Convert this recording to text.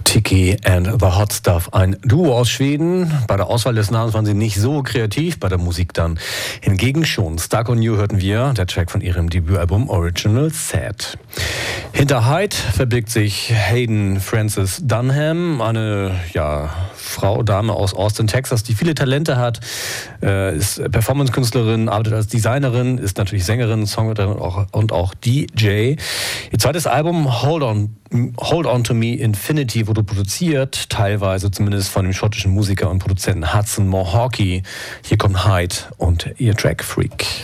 Tiki and the Hot Stuff, ein Duo aus Schweden. Bei der Auswahl des Namens waren sie nicht so kreativ, bei der Musik dann hingegen schon. Stark on You hörten wir, der Track von ihrem Debütalbum Original Sad. Hinter Hyde verbirgt sich Hayden Frances Dunham, eine Dame aus Austin, Texas, die viele Talente hat, ist Performance-Künstlerin, arbeitet als Designerin, ist natürlich Sängerin, Songwriterin und auch DJ. Ihr zweites Album Hold On To Me Infinity wurde produziert, teilweise zumindest von dem schottischen Musiker und Produzenten Hudson Mohawke. Hier kommt Hyde und ihr Track Freak.